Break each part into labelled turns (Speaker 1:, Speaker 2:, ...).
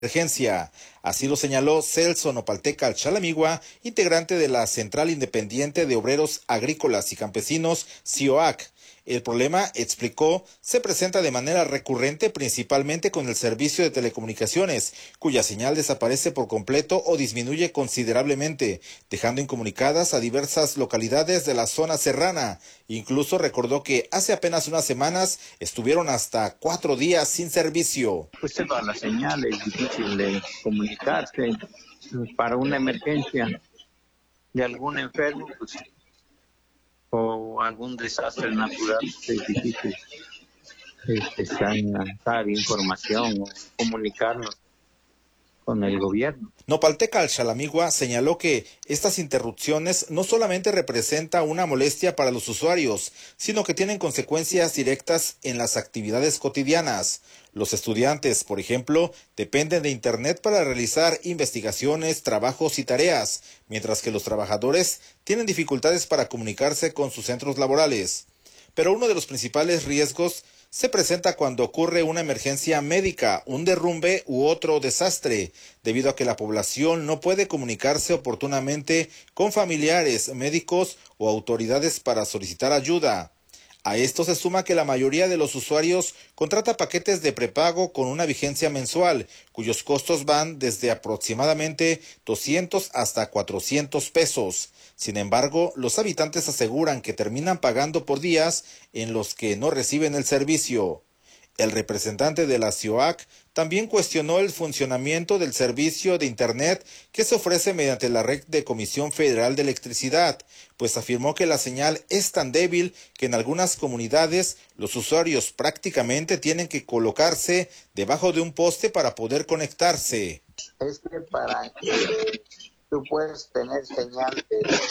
Speaker 1: emergencia. Así lo señaló Celso Nopaltecal Chalamigua, integrante de la Central Independiente de Obreros Agrícolas y Campesinos, CIOAC. El problema, explicó, se presenta de manera recurrente principalmente con el servicio de telecomunicaciones, cuya señal desaparece por completo o disminuye considerablemente, dejando incomunicadas a diversas localidades de la zona serrana. Incluso recordó que hace apenas unas semanas estuvieron hasta 4 días sin servicio.
Speaker 2: Pues toda la señal es difícil de comunicarse para una emergencia de algún enfermo, pues, o algún desastre natural, es difícil dar información o comunicarnos con el gobierno.
Speaker 1: Nopaltecal Chalamigua señaló que estas interrupciones no solamente representan una molestia para los usuarios, sino que tienen consecuencias directas en las actividades cotidianas. Los estudiantes, por ejemplo, dependen de Internet para realizar investigaciones, trabajos y tareas, mientras que los trabajadores tienen dificultades para comunicarse con sus centros laborales. Pero uno de los principales riesgos se presenta cuando ocurre una emergencia médica, un derrumbe u otro desastre, debido a que la población no puede comunicarse oportunamente con familiares, médicos o autoridades para solicitar ayuda. A esto se suma que la mayoría de los usuarios contrata paquetes de prepago con una vigencia mensual, cuyos costos van desde aproximadamente 200 hasta 400 pesos. Sin embargo, los habitantes aseguran que terminan pagando por días en los que no reciben el servicio. El representante de la CIOAC también cuestionó el funcionamiento del servicio de Internet que se ofrece mediante la red de Comisión Federal de Electricidad, pues afirmó que la señal es tan débil que en algunas comunidades los usuarios prácticamente tienen que colocarse debajo de un poste para poder conectarse.
Speaker 2: Es que para que tú puedes tener señal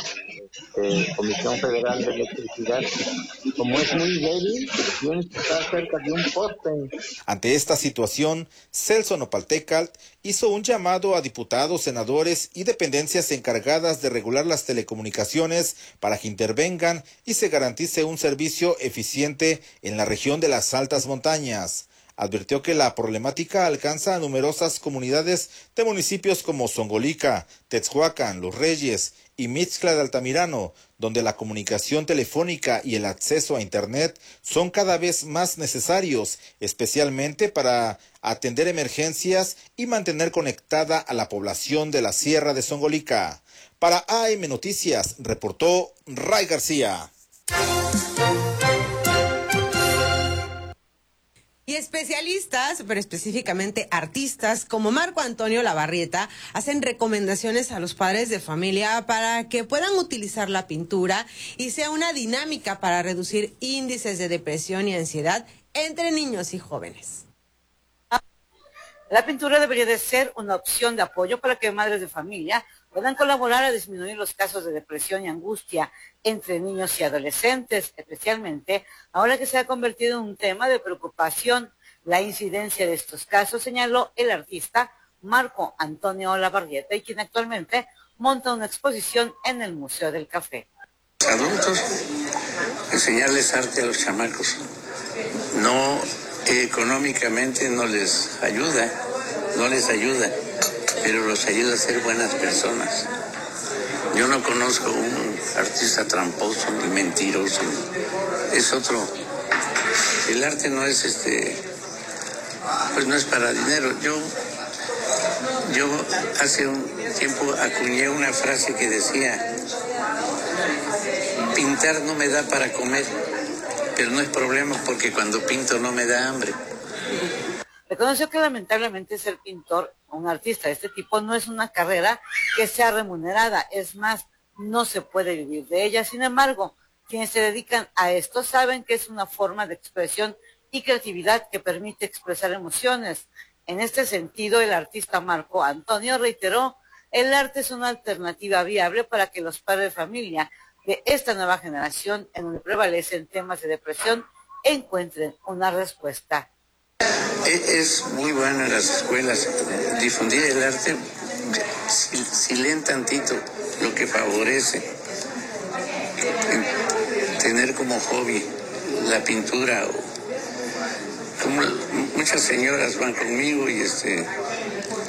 Speaker 2: de Comisión Federal de Electricidad, como es muy débil, tienes que estar cerca de un poste.
Speaker 1: Ante esta situación, Celso Nopaltecal hizo un llamado a diputados, senadores y dependencias encargadas de regular las telecomunicaciones para que intervengan y se garantice un servicio eficiente en la región de las altas montañas. Advirtió que la problemática alcanza a numerosas comunidades de municipios como Zongolica, Tetzhuacán, Los Reyes y Mixtla de Altamirano, donde la comunicación telefónica y el acceso a Internet son cada vez más necesarios, especialmente para atender emergencias y mantener conectada a la población de la Sierra de Zongolica. Para AM Noticias, reportó Ray García.
Speaker 3: Y especialistas, pero específicamente artistas como Marco Antonio Labarrieta, hacen recomendaciones a los padres de familia para que puedan utilizar la pintura y sea una dinámica para reducir índices de depresión y ansiedad entre niños y jóvenes.
Speaker 4: La pintura debería de ser una opción de apoyo para que madres de familia puedan colaborar a disminuir los casos de depresión y angustia entre niños y adolescentes, especialmente ahora que se ha convertido en un tema de preocupación la incidencia de estos casos, señaló el artista Marco Antonio Labarrieta, y quien actualmente monta una exposición en el Museo del Café.
Speaker 5: Adultos, enseñarles arte a los chamacos, no económicamente no les ayuda, pero los ayuda a ser buenas personas. Yo no conozco un artista tramposo ni mentiroso, es otro. El arte no es pues no es para dinero. Yo hace un tiempo acuñé una frase que decía: pintar no me da para comer, pero no es problema porque cuando pinto no me da hambre.
Speaker 4: Reconoció que lamentablemente ser pintor, un artista de este tipo, no es una carrera que sea remunerada, es más, no se puede vivir de ella. Sin embargo, quienes se dedican a esto saben que es una forma de expresión y creatividad que permite expresar emociones. En este sentido, el artista Marco Antonio reiteró, el arte es una alternativa viable para que los padres de familia de esta nueva generación, en donde prevalecen temas de depresión, encuentren una respuesta.
Speaker 5: Es muy bueno en las escuelas difundir el arte, si leen tantito lo que favorece, tener como hobby la pintura. Como muchas señoras van conmigo y